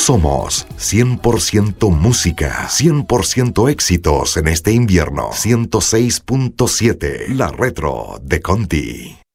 Somos 100% música, 100% éxitos en este invierno. 106.7, La Retro de Conti.